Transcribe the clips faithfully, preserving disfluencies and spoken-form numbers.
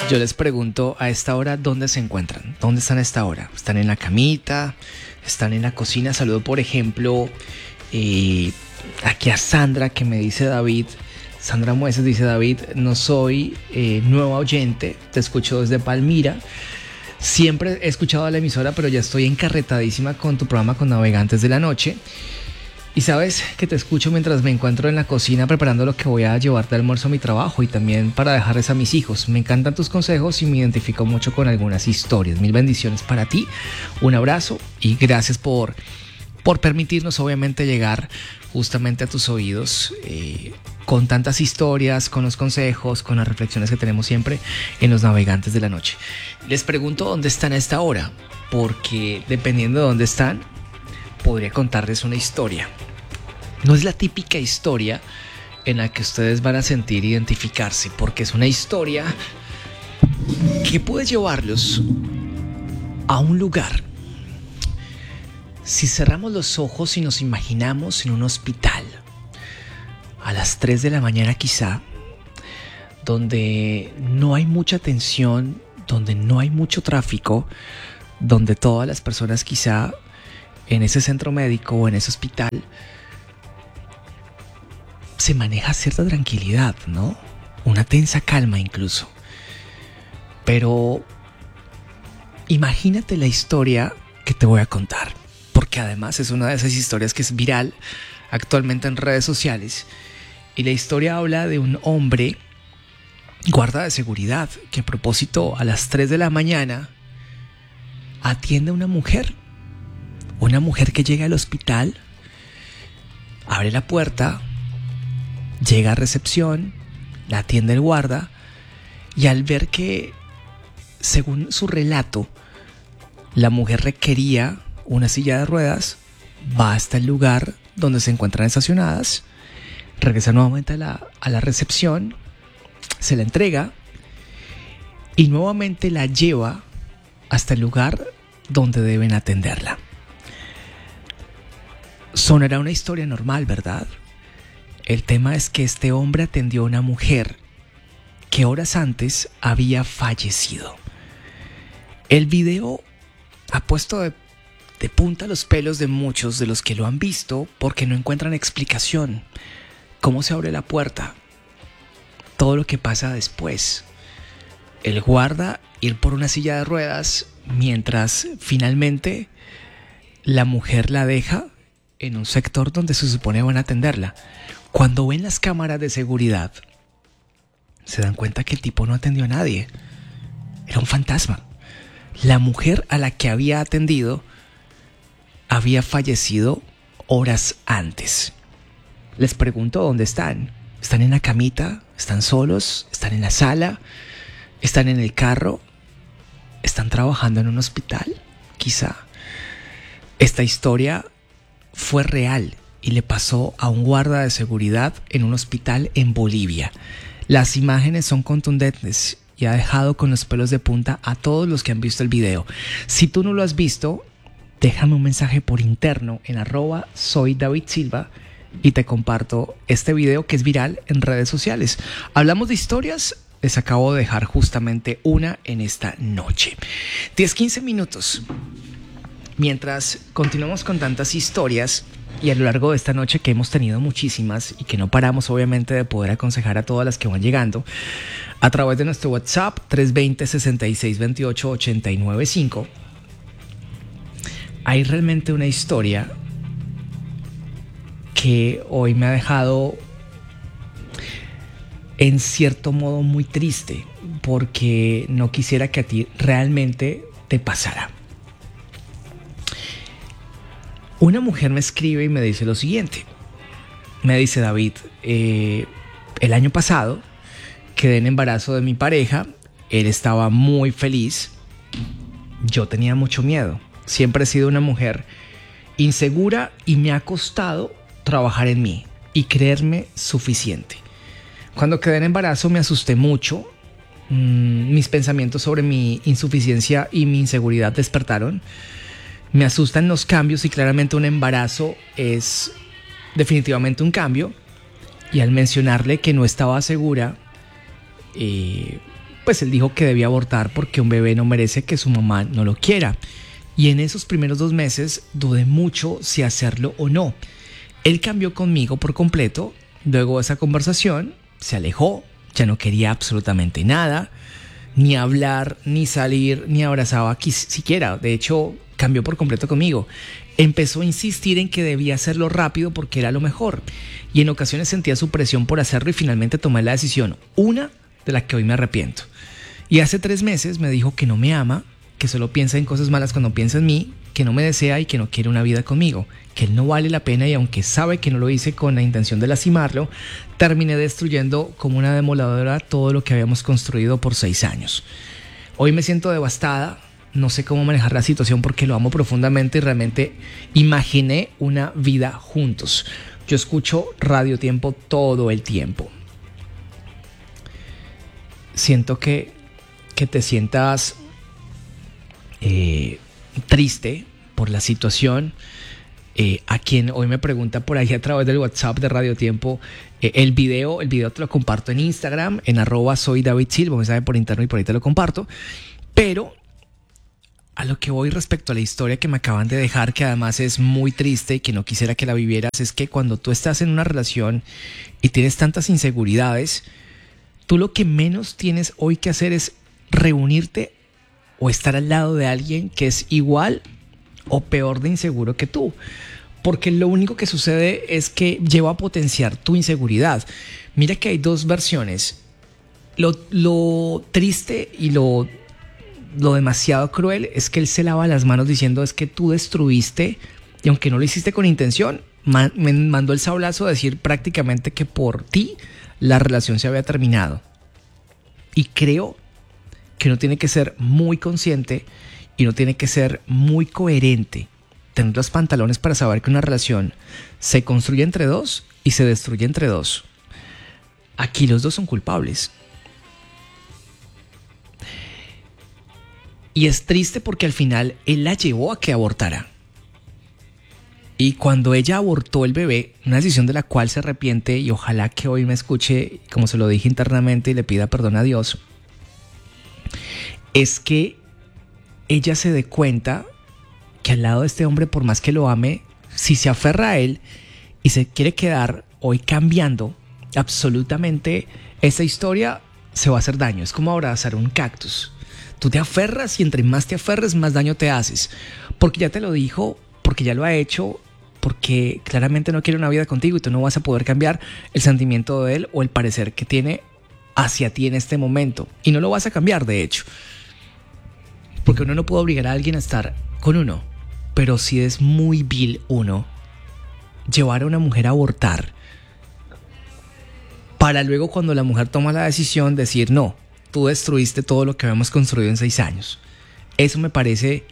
Yo les pregunto a esta hora, ¿dónde se encuentran? ¿Dónde están a esta hora? ¿Están en la camita? ¿Están en la cocina? Saludo, por ejemplo, eh, aquí a Sandra, que me dice David. Sandra Mueces dice: David, no soy eh, nueva oyente, te escucho desde Palmira. Siempre he escuchado a la emisora, pero ya estoy encarretadísima con tu programa con Navegantes de la Noche. Y sabes que te escucho mientras me encuentro en la cocina preparando lo que voy a llevar de almuerzo a mi trabajo y también para dejarles a mis hijos. Me encantan tus consejos y me identifico mucho con algunas historias. Mil bendiciones para ti, un abrazo y gracias por, por permitirnos obviamente llegar justamente a tus oídos eh, con tantas historias, con los consejos, con las reflexiones que tenemos siempre en los Navegantes de la Noche. Les pregunto dónde están a esta hora, porque dependiendo de dónde están, podría contarles una historia. No es la típica historia en la que ustedes van a sentir identificarse, porque es una historia que puede llevarlos a un lugar. Si cerramos los ojos y nos imaginamos en un hospital, a las tres de la mañana quizá, donde no hay mucha tensión, donde no hay mucho tráfico, donde todas las personas quizá en ese centro médico o en ese hospital se maneja cierta tranquilidad, ¿no? Una tensa calma incluso. Pero imagínate la historia que te voy a contar, porque además es una de esas historias que es viral actualmente en redes sociales. Y la historia habla de un hombre, guarda de seguridad, que a propósito a las tres de la mañana atiende a una mujer. Una mujer que llega al hospital, abre la puerta, llega a recepción, la atiende el guarda y al ver que, según su relato, la mujer requería una silla de ruedas, va hasta el lugar donde se encuentran estacionadas, regresa nuevamente a la, a la recepción, se la entrega y nuevamente la lleva hasta el lugar donde deben atenderla. Sonará una historia normal, ¿verdad? El tema es que este hombre atendió a una mujer que horas antes había fallecido. El video ha puesto de, de punta los pelos de muchos de los que lo han visto porque no encuentran explicación. ¿Cómo se abre la puerta? Todo lo que pasa después. El guarda ir por una silla de ruedas mientras finalmente la mujer la deja en un sector donde se supone van a atenderla. Cuando ven las cámaras de seguridad, se dan cuenta que el tipo no atendió a nadie. Era un fantasma. La mujer a la que había atendido había fallecido horas antes. Les pregunto dónde están. ¿Están en la camita? ¿Están solos? ¿Están en la sala? ¿Están en el carro? ¿Están trabajando en un hospital? Quizá. Esta historia fue real y le pasó a un guarda de seguridad en un hospital en Bolivia. Las imágenes son contundentes y ha dejado con los pelos de punta a todos los que han visto el video. Si tú no lo has visto, déjame un mensaje por interno en arroba soy David Silva y te comparto este video que es viral en redes sociales. Hablamos de historias, les acabo de dejar justamente una en esta noche. diez quince minutos. Mientras continuamos con tantas historias y a lo largo de esta noche que hemos tenido muchísimas y que no paramos obviamente de poder aconsejar a todas las que van llegando a través de nuestro WhatsApp tres dos cero, seis seis dos ocho, ocho nueve cinco, hay realmente una historia que hoy me ha dejado en cierto modo muy triste porque no quisiera que a ti realmente te pasara. Una mujer me escribe y me dice lo siguiente. Me dice: David, eh, el año pasado quedé en embarazo de mi pareja. Él estaba muy feliz. Yo tenía mucho miedo. Siempre he sido una mujer insegura y me ha costado trabajar en mí y creerme suficiente. Cuando quedé en embarazo me asusté mucho. Mm, mis pensamientos sobre mi insuficiencia y mi inseguridad despertaron. Me asustan los cambios y claramente un embarazo es definitivamente un cambio. Y al mencionarle que no estaba segura, eh, pues él dijo que debía abortar porque un bebé no merece que su mamá no lo quiera. Y en esos primeros dos meses dudé mucho si hacerlo o no. Él cambió conmigo por completo. Luego de esa conversación se alejó, ya no quería absolutamente nada, ni hablar, ni salir, ni abrazaba aquí siquiera. De hecho, cambió por completo conmigo. Empezó a insistir en que debía hacerlo rápido porque era lo mejor. Y en ocasiones sentía su presión por hacerlo y finalmente tomé la decisión, una de la que hoy me arrepiento. Y hace tres meses me dijo que no me ama, que solo piensa en cosas malas cuando piensa en mí, que no me desea y que no quiere una vida conmigo, que él no vale la pena y aunque sabe que no lo hice con la intención de lastimarlo, terminé destruyendo como una demoledora todo lo que habíamos construido por seis años. Hoy me siento devastada, no sé cómo manejar la situación porque lo amo profundamente y realmente imaginé una vida juntos. Yo escucho Radio Tiempo todo el tiempo. Siento que, que te sientas eh, triste por la situación. Eh, a quien hoy me pregunta por ahí a través del WhatsApp de Radio Tiempo, eh, el video, el video te lo comparto en Instagram, en arroba soy David Silva, me sabe por interno y por ahí te lo comparto. Pero a lo que voy respecto a la historia que me acaban de dejar, que además es muy triste y que no quisiera que la vivieras, es que cuando tú estás en una relación y tienes tantas inseguridades, tú lo que menos tienes hoy que hacer es reunirte o estar al lado de alguien que es igual o peor de inseguro que tú. Porque lo único que sucede es que lleva a potenciar tu inseguridad. Mira que hay dos versiones. Lo, lo triste y lo, lo demasiado cruel es que él se lava las manos diciendo es que tú destruiste, y aunque no lo hiciste con intención, man, me mandó el sablazo a decir prácticamente que por ti la relación se había terminado. Y creo que uno tiene que ser muy consciente y uno tiene que ser muy coherente, tener los pantalones para saber que una relación se construye entre dos y se destruye entre dos. Aquí los dos son culpables. Y es triste porque al final él la llevó a que abortara. Y cuando ella abortó el bebé, una decisión de la cual se arrepiente, y ojalá que hoy me escuche, como se lo dije internamente, y le pida perdón a Dios, es que ella se dé cuenta que al lado de este hombre, por más que lo ame, si se aferra a él y se quiere quedar hoy cambiando absolutamente esa historia, se va a hacer daño. Es como abrazar un cactus. Tú te aferras y entre más te aferres, más daño te haces. Porque ya te lo dijo, porque ya lo ha hecho, porque claramente no quiere una vida contigo y tú no vas a poder cambiar el sentimiento de él o el parecer que tiene hacia ti en este momento. Y no lo vas a cambiar, de hecho. Porque uno no puede obligar a alguien a estar con uno. Pero si es muy vil uno llevar a una mujer a abortar para luego cuando la mujer toma la decisión decir no, tú destruiste todo lo que habíamos construido en seis años. Eso me parece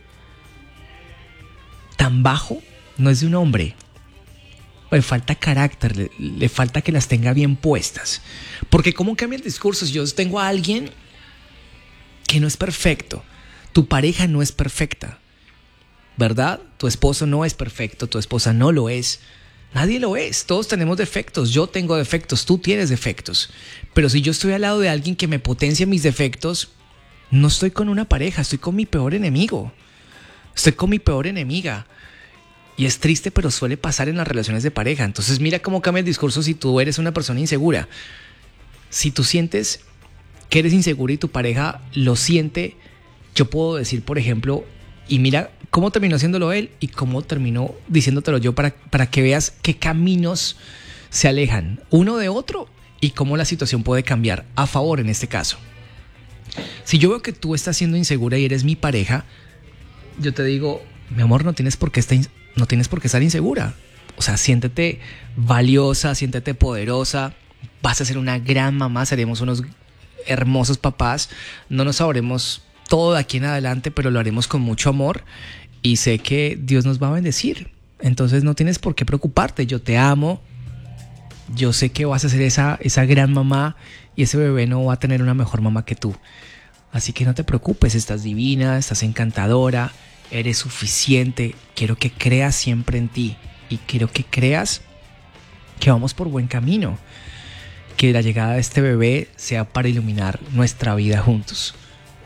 tan bajo. No es de un hombre. Le falta carácter, le, le falta que las tenga bien puestas. Porque ¿cómo cambia el discurso? Si yo tengo a alguien que no es perfecto, tu pareja no es perfecta, ¿verdad? Tu esposo no es perfecto, tu esposa no lo es. Nadie lo es, todos tenemos defectos, yo tengo defectos, tú tienes defectos. Pero si yo estoy al lado de alguien que me potencia mis defectos, no estoy con una pareja, estoy con mi peor enemigo. Estoy con mi peor enemiga. Y es triste, pero suele pasar en las relaciones de pareja. Entonces mira cómo cambia el discurso si tú eres una persona insegura. Si tú sientes que eres insegura y tu pareja lo siente, yo puedo decir, por ejemplo, y mira cómo terminó haciéndolo él y cómo terminó diciéndotelo yo para, para que veas qué caminos se alejan uno de otro y cómo la situación puede cambiar a favor en este caso. Si yo veo que tú estás siendo insegura y eres mi pareja, yo te digo, mi amor, no tienes por qué estar, no tienes por qué estar insegura. O sea, siéntete valiosa, siéntete poderosa, vas a ser una gran mamá, seremos unos hermosos papás, no nos sabremos todo de aquí en adelante, pero lo haremos con mucho amor y sé que Dios nos va a bendecir. Entonces no tienes por qué preocuparte, yo te amo, yo sé que vas a ser esa, esa gran mamá y ese bebé no va a tener una mejor mamá que tú. Así que no te preocupes, estás divina, estás encantadora, eres suficiente. Quiero que creas siempre en ti y quiero que creas que vamos por buen camino. que la llegada de este bebé sea para iluminar nuestra vida juntos.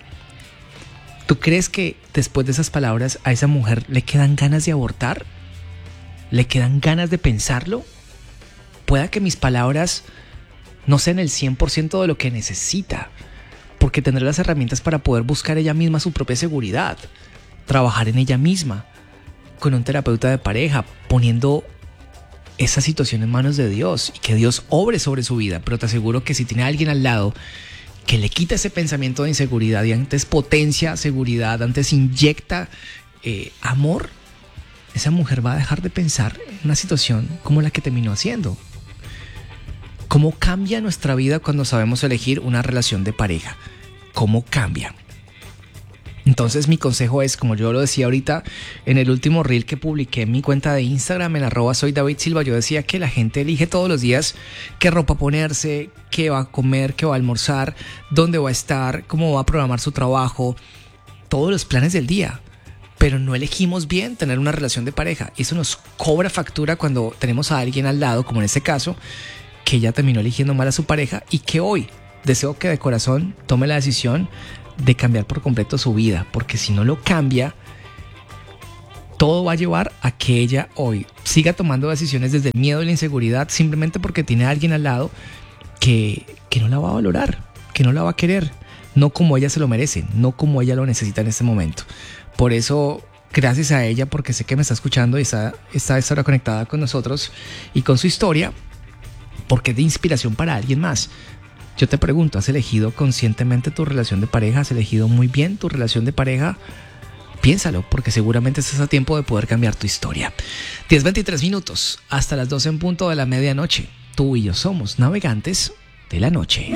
¿Tú crees que después de esas palabras a esa mujer le quedan ganas de abortar? ¿Le quedan ganas de pensarlo? Pueda que mis palabras no sean el cien por ciento de lo que necesita, porque tendrá las herramientas para poder buscar ella misma su propia seguridad, trabajar en ella misma, con un terapeuta de pareja, poniendo esa situación en manos de Dios y que Dios obre sobre su vida. Pero te aseguro que si tiene a alguien al lado que le quita ese pensamiento de inseguridad y antes potencia seguridad, antes inyecta eh, amor, esa mujer va a dejar de pensar en una situación como la que terminó haciendo. ¿Cómo cambia nuestra vida cuando sabemos elegir una relación de pareja? ¿Cómo cambia? Entonces mi consejo es, como yo lo decía ahorita en el último reel que publiqué en mi cuenta de Instagram, en arroba soy David Silva, yo decía que la gente elige todos los días qué ropa ponerse, qué va a comer, qué va a almorzar, dónde va a estar, cómo va a programar su trabajo, todos los planes del día. Pero no elegimos bien tener una relación de pareja. Eso nos cobra factura cuando tenemos a alguien al lado, como en este caso, que ya terminó eligiendo mal a su pareja y que hoy deseo que de corazón tome la decisión de cambiar por completo su vida, porque si no lo cambia, todo va a llevar a que ella hoy siga tomando decisiones desde el miedo y la inseguridad, simplemente porque tiene a alguien al lado que, que no la va a valorar, que no la va a querer, no como ella se lo merece, no como ella lo necesita en este momento. Por eso, gracias a ella, porque sé que me está escuchando y está, está a esta hora conectada con nosotros y con su historia, porque es de inspiración para alguien más. Yo te pregunto, ¿has elegido conscientemente tu relación de pareja? ¿Has elegido muy bien tu relación de pareja? Piénsalo, porque seguramente estás a tiempo de poder cambiar tu historia. diez veintitrés minutos, hasta las doce en punto de la medianoche. Tú y yo somos navegantes de la noche.